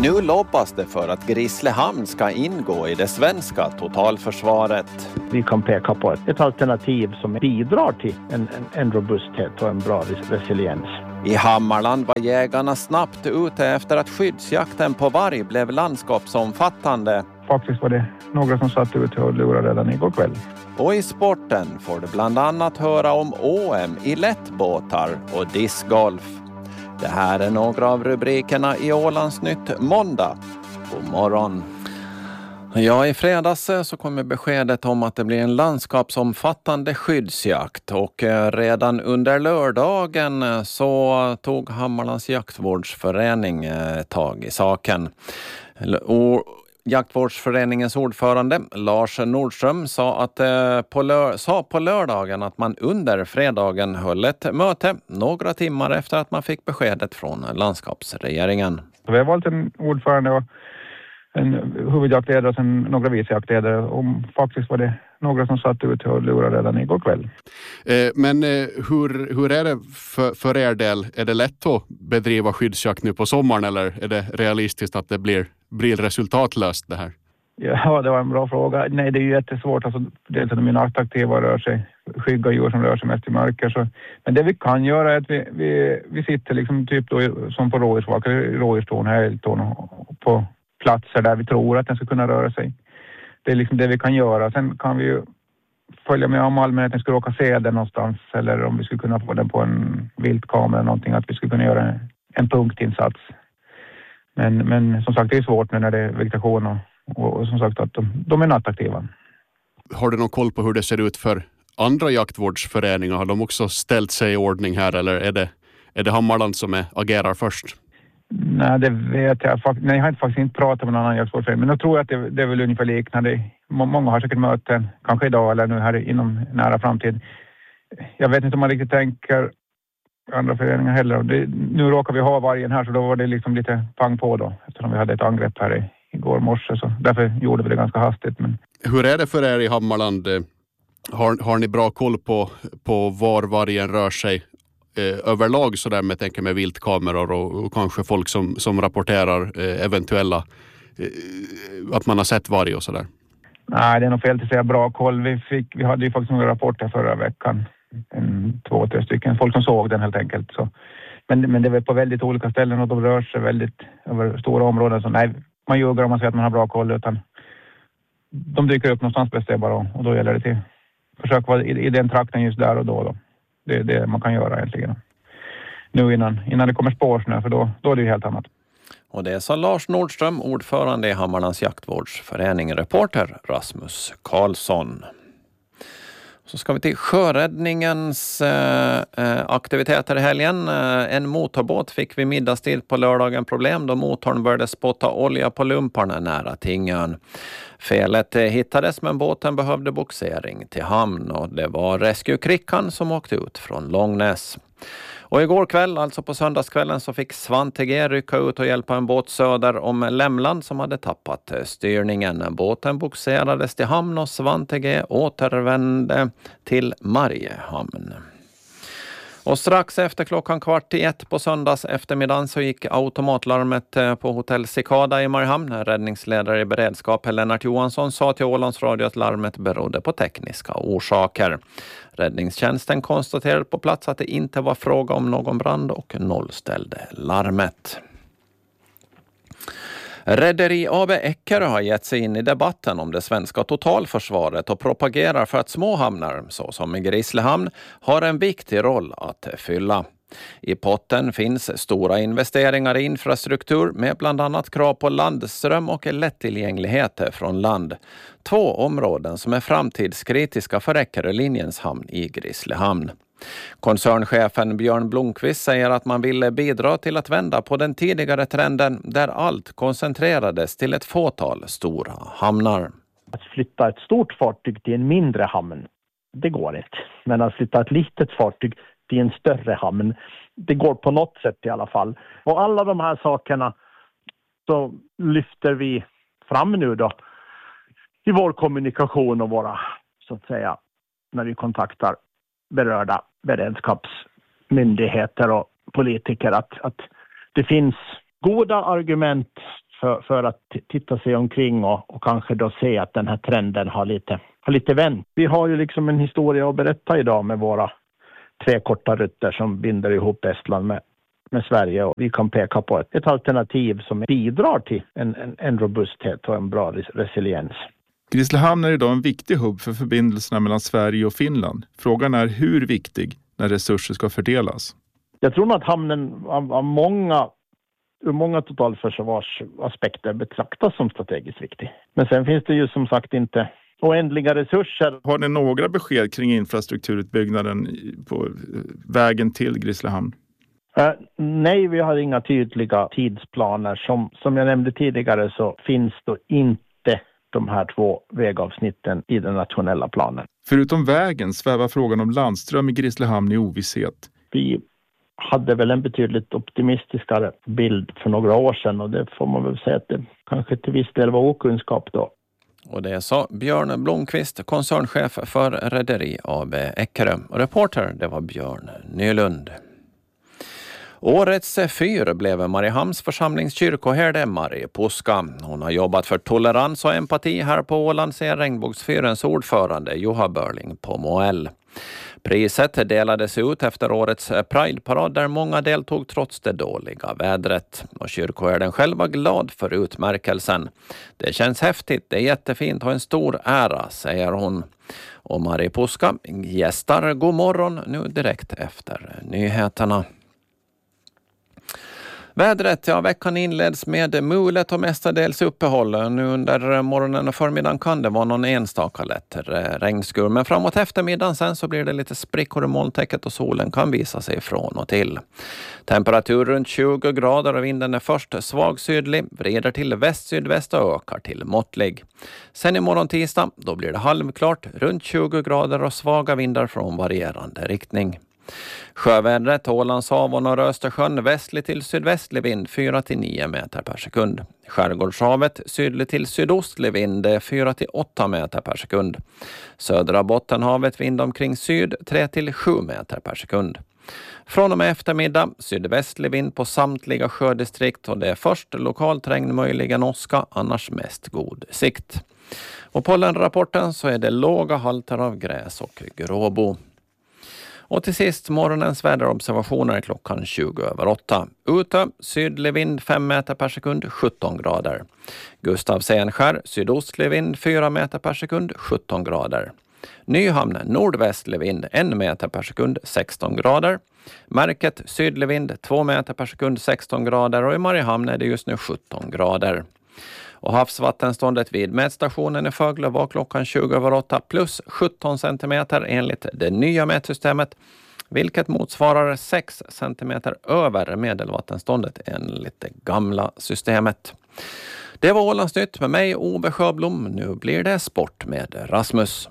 Nu lobbas det för att Grisslehamn ska ingå i det svenska totalförsvaret. Vi kan peka på ett alternativ som bidrar till en robusthet och en bra resiliens. I Hammarland var jägarna snabbt ute efter att skyddsjakten på varg blev landskapsomfattande. Faktiskt var det några som satt ute och lurade redan igår kväll. Och i sporten får du bland annat höra om OM i lättbåtar och discgolf. Det här är några av rubrikerna i Ålandsnytt måndag. God morgon. Ja, i fredags så kommer beskedet om att det blir en landskapsomfattande skyddsjakt och redan under lördagen så tog Hammarlands jaktvårdsförening tag i saken. Jaktvårdsföreningens ordförande Lars Nordström sa på lördagen att man under fredagen höll ett möte några timmar efter att man fick beskedet från landskapsregeringen. Vi har valt en ordförande och en huvudjaktledare och sen några vicejaktledare. Och faktiskt var det några som satt ute och lurade redan igår kväll. Men hur är det för er del? Är det lätt att bedriva skyddsjakt nu på sommaren eller är det realistiskt att det blir resultatlöst det här? Ja, det var en bra fråga. Nej, det är ju jättesvårt. Alltså, dels är de nattaktiva rör sig, skygga djur som rör sig mest i mörker. Så. Men det vi kan göra är att vi sitter liksom typ då, som på rådjurstorn, älgtorn på platser där vi tror att den ska kunna röra sig. Det är liksom det vi kan göra. Sen kan vi ju följa med om allmänheten skulle råka se den någonstans eller om vi skulle kunna få den på en viltkamera eller någonting, att vi skulle kunna göra en punktinsats. Men som sagt, det är svårt nu när det är vegetation och som sagt att de är nattaktiva. Har du någon koll på hur det ser ut för andra jaktvårdsföreningar? Har de också ställt sig i ordning här eller är det Hammarland som agerar först? Nej, det vet jag. Nej, jag har faktiskt inte pratat med någon annan jaktvårdsförening. Men jag tror att det är väl ungefär liknande. Många har säkert möten, kanske idag eller nu här inom nära framtid. Jag vet inte om man riktigt tänker andra föreningar heller. Nu råkar vi ha vargen här så då var det liksom lite pang på då. Eftersom vi hade ett angrepp här igår morse så därför gjorde vi det ganska hastigt. Men... Hur är det för er i Hammarland? Har ni bra koll på var vargen rör sig överlag så där med viltkameror och kanske folk som rapporterar eventuella att man har sett varg och sådär? Nej, det är nog fel att säga bra koll. Vi hade ju faktiskt några rapporter förra veckan. 2-3 stycken. Folk som såg den helt enkelt. Så. Men det är på väldigt olika ställen och de rör sig väldigt över stora områden. Så nej, man ljuger om man säger att man har bra koll utan de dyker upp någonstans bäst det bara och då gäller det till försök vara i den trakten just där och då. Det är det man kan göra egentligen. Nu innan det kommer spårsnö för då är det ju helt annat. Och det sa Lars Nordström, ordförande i Hammarlands jaktvårdsförening, reporter Rasmus Karlsson. Så ska vi till sjöräddningens aktiviteter i helgen. En motorbåt fick vid middagstid på lördagen problem då motorn började spotta olja på lumparna nära Tingön. Felet hittades men båten behövde boxering till hamn och det var Rescue-krickan som åkte ut från Långnäs. Och igår kväll, alltså på söndagskvällen, så fick Svante G rycka ut och hjälpa en båt söder om Lämland som hade tappat styrningen. Båten boxerades till hamn och Svante G återvände till Mariehamn. Och strax efter 12:15 på söndags eftermiddagen så gick automatlarmet på hotell Cicada i Mariehamn. Räddningsledare i beredskap Lennart Johansson sa till Ålands Radio att larmet berodde på tekniska orsaker. Räddningstjänsten konstaterade på plats att det inte var fråga om någon brand och nollställde larmet. Rederi AB Eckerö har gett sig in i debatten om det svenska totalförsvaret och propagerar för att små hamnar, såsom i Grisslehamn, har en viktig roll att fylla. I potten finns stora investeringar i infrastruktur med bland annat krav på landström och lättillgänglighet från land. 2 områden som är framtidskritiska för Eckerö-linjens hamn i Grisslehamn. Koncernchefen Björn Blomqvist säger att man ville bidra till att vända på den tidigare trenden där allt koncentrerades till ett fåtal stora hamnar. Att flytta ett stort fartyg till en mindre hamn, det går inte. Men att flytta ett litet fartyg till en större hamn, det går på något sätt i alla fall. Och alla de här sakerna så lyfter vi fram nu då i vår kommunikation och våra, så att säga, när vi kontaktar berörda beredskapsmyndigheter och politiker att det finns goda argument för att titta sig omkring och kanske då se att den här trenden har lite vänt. Vi har ju liksom en historia att berätta idag med våra 3 korta rutter som binder ihop Estland med Sverige, och vi kan peka på ett alternativ som bidrar till en robusthet och en bra resiliens. Grisslehamn är idag en viktig hubb för förbindelserna mellan Sverige och Finland. Frågan är hur viktig när resurser ska fördelas. Jag tror nog att hamnen ur många totalförsvarsaspekter betraktas som strategiskt viktig. Men sen finns det ju som sagt inte oändliga resurser. Har ni några besked kring infrastrukturutbyggnaden på vägen till Grisslehamn? Nej, vi har inga tydliga tidsplaner. Som jag nämnde tidigare så finns då inte de här 2 vägavsnitten i den nationella planen. Förutom vägen svävar frågan om landström i Grisslehamn i ovisshet. Vi hade väl en betydligt optimistiskare bild för några år sedan, och det får man väl säga att det kanske till viss del var okunskap då. Och det sa Björn Blomqvist, koncernchef för Rederi AB Eckerö. Och reporter, det var Björn Nylund. Årets fyr blev Mariehamns församlingskyrkoherde Marie Puska. Hon har jobbat för tolerans och empati här på Åland, säger Regnbågsfyrens ordförande Johan Börling på Moell. Priset delades ut efter årets Pride-parad där många deltog trots det dåliga vädret. Och kyrkoherden själv var glad för utmärkelsen. Det känns häftigt, det är jättefint och en stor ära, säger hon. Och Marie Puska gästar God morgon nu direkt efter nyheterna. Vädret, veckan inleds med mulet och mestadels uppehåll. Nu under morgonen och förmiddagen kan det vara någon enstaka lätt regnskur. Men framåt eftermiddagen sen så blir det lite sprickor i molntäcket och solen kan visa sig från och till. Temperatur runt 20 grader och vinden är först svag sydlig, vrider till väst-sydväst och ökar till måttlig. Sen imorgon tisdag, då blir det halvklart, runt 20 grader och svaga vindar från varierande riktning. Sjövädret, Ålands hav och norra Östersjön, västlig till sydvästlig vind 4-9 meter per sekund. Skärgårdshavet, sydlig till sydostlig vind 4-8 meter per sekund. Södra Bottenhavet, vind omkring syd 3-7 meter per sekund. Från och med eftermiddag, sydvästlig vind på samtliga sjödistrikt och det är först lokalt regn, möjligen åska, annars mest god sikt. Och pollenrapporten så är det låga halter av gräs och gråbo. Och till sist morgonens väderobservationer klockan 7:20. Ute, sydlig vind 5 meter per sekund, 17 grader. Gustavsenskär, sydostlig vind 4 meter per sekund, 17 grader. Nyhamn, nordvästlig vind 1 meter per sekund, 16 grader. Märket, sydlig vind 2 meter per sekund, 16 grader. Och i Mariehamn är det just nu 17 grader. Och havsvattenståndet vid mätstationen i Fögle var klockan 7:08 plus 17 centimeter enligt det nya mätsystemet, vilket motsvarar 6 centimeter över medelvattenståndet enligt det gamla systemet. Det var Ålandsnytt med mig, Ove Sjöblom. Nu blir det sport med Rasmus.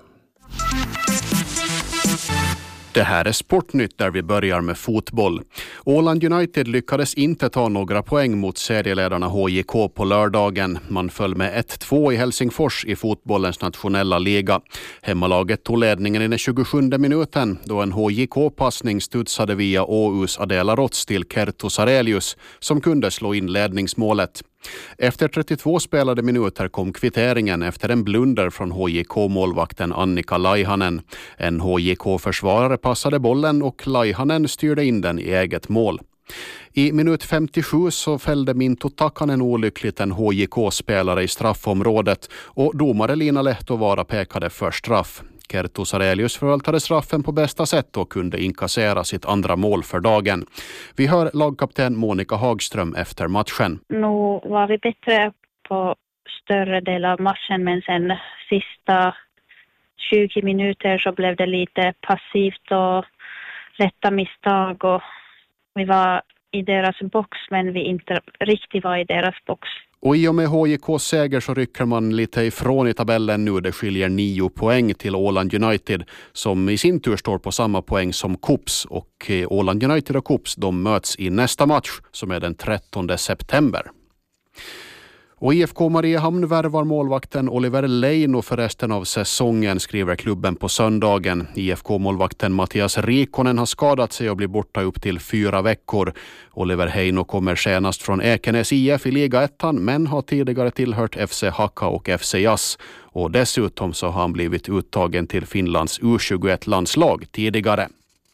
Det här är Sportnytt där vi börjar med fotboll. Åland United lyckades inte ta några poäng mot serieledarna HJK på lördagen. Man föll med 1-2 i Helsingfors i fotbollens nationella liga. Hemmalaget tog ledningen i den 27:e minuten då en HJK-passning studsade via Åhus Adela Rots till Kerttu Sarelius som kunde slå in ledningsmålet. Efter 32 spelade minuter kom kvitteringen efter en blunder från HJK-målvakten Annika Laihanen. En HJK-försvarare passade bollen och Laihanen styrde in den i eget mål. I minut 57 så fällde Minttu Takanen olyckligt en HJK-spelare i straffområdet och domare Lina Lehtovaara pekade för straff. Kerttu Sarelius förvaltade straffen på bästa sätt och kunde inkassera sitt andra mål för dagen. Vi hör lagkapten Monica Hagström efter matchen. Nu var vi bättre på större del av matchen, men sen sista 20 minuter så blev det lite passivt och lätta misstag och vi var i deras box men vi inte riktigt var i deras box. Och i och med HJKs seger så rycker man lite ifrån i tabellen nu. Det skiljer 9 poäng till Åland United som i sin tur står på samma poäng som KOPS. Och Åland United och KOPS de möts i nästa match som är den 13 september. Och IFK Mariehamn värvar målvakten Oliver Leino för resten av säsongen, skriver klubben på söndagen. IFK-målvakten Mattias Rikonen har skadat sig och blir borta upp till 4 veckor. Oliver Leino kommer senast från Ekenäs IF i Liga 1, men har tidigare tillhört FC Haka och FC Jazz. Och dessutom så har han blivit uttagen till Finlands U21-landslag tidigare.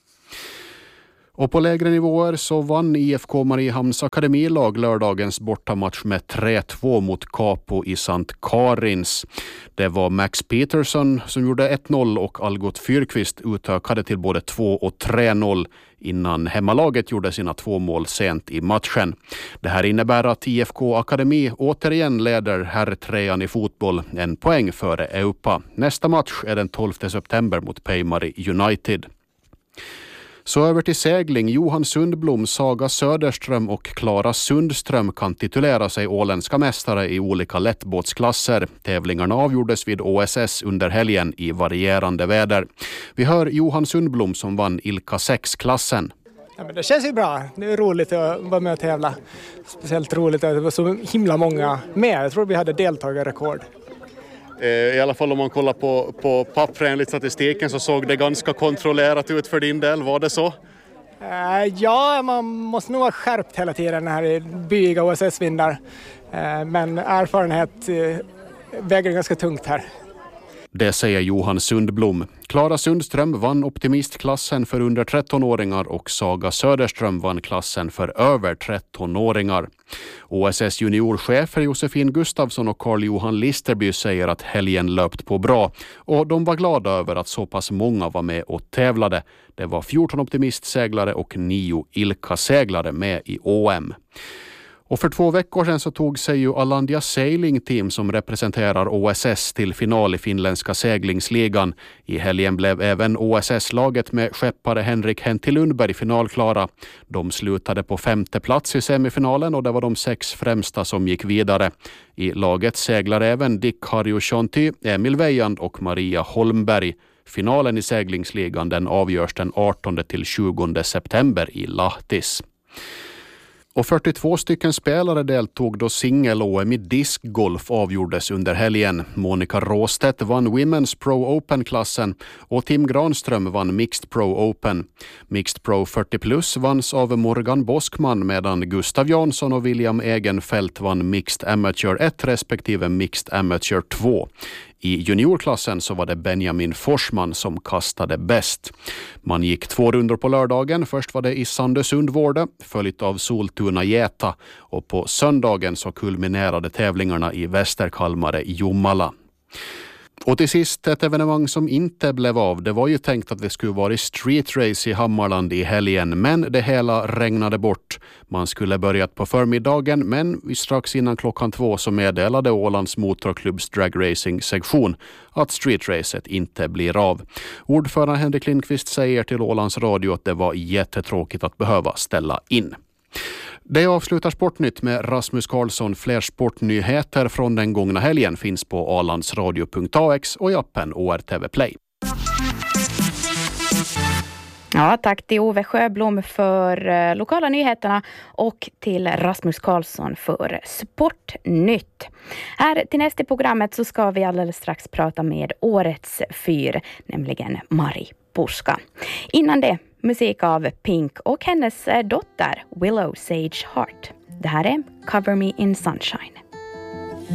Och på lägre nivåer så vann IFK Mariehamns akademilag lördagens bortamatch med 3-2 mot Capo i Sankt Karins. Det var Max Peterson som gjorde 1-0 och Algot Fyrqvist utökade till både 2 och 3-0 innan hemmalaget gjorde sina 2 mål sent i matchen. Det här innebär att IFK Akademi återigen leder herrtrean i fotboll, 1 poäng före Eupa. Nästa match är den 12 september mot Peimari United. Så över till segling. Johan Sundblom, Saga Söderström och Klara Sundström kan titulera sig åländska mästare i olika lättbåtsklasser. Tävlingarna avgjordes vid OSS under helgen i varierande väder. Vi hör Johan Sundblom som vann Ilka 6-klassen. Ja, men det känns ju bra. Det är roligt att vara med och tävla. Speciellt roligt att det var så himla många med. Jag tror vi hade deltagarrekord. I alla fall om man kollar på pappren enligt statistiken så såg det ganska kontrollerat ut för din del. Var det så? Ja, man måste nog ha skärpt hela tiden här i byiga OSS-vindar. Men erfarenhet väger ganska tungt här. Det säger Johan Sundblom. Klara Sundström vann optimistklassen för under 13-åringar och Saga Söderström vann klassen för över 13-åringar. OSS juniorchefer Josefin Gustafsson och Carl-Johan Listerby säger att helgen löpt på bra och de var glada över att så pass många var med och tävlade. Det var 14 optimistseglare och 9 Ilka-seglare med i OM. Och för 2 veckor sedan så tog sig ju Alandia Sailing Team som representerar OSS till final i finländska seglingsligan. I helgen blev även OSS-laget med skeppare Henrik Hentti Lundberg finalklara. De slutade på 5:e plats i semifinalen och det var de 6 främsta som gick vidare. I laget seglar även Dick Harju-Shonty, Emil Weijand och Maria Holmberg. Finalen i seglingsligan den avgörs den 18 till 20 september i Lahtis. Och 42 stycken spelare deltog då singel-OM i diskgolf avgjordes under helgen. Monica Råstedt vann Women's Pro Open-klassen och Tim Granström vann Mixed Pro Open. Mixed Pro 40 plus vanns av Morgan Boskman medan Gustav Jansson och William Egenfeldt vann Mixed Amateur 1 respektive Mixed Amateur 2. I juniorklassen så var det Benjamin Forsman som kastade bäst. Man gick 2 rundor på lördagen. Först var det i Sandösund-Vårde, följt av Soltuna-Gäta. Och på söndagen så kulminerade tävlingarna i Västerkalmare i Jomala. Och till sist ett evenemang som inte blev av. Det var ju tänkt att det skulle vara street race i Hammarland i helgen, men det hela regnade bort. Man skulle börjat på förmiddagen, men strax innan 2:00 så meddelade Ålands motorklubbs dragracing-sektion att streetracet inte blir av. Ordförande Henrik Lindqvist säger till Ålands Radio att det var jättetråkigt att behöva ställa in. Det avslutar Sportnytt med Rasmus Karlsson. Fler sportnyheter från den gångna helgen finns på alandsradio.ax och i appen ORTV Play. Ja, tack till Ove Sjöblom för lokala nyheterna och till Rasmus Karlsson för Sportnytt. Här till nästa programmet så ska vi alldeles strax prata med årets fyr, nämligen Mari Puska. Innan det, musik av Pink och hennes dotter Willow Sage Hart. Det här är Cover Me in Sunshine.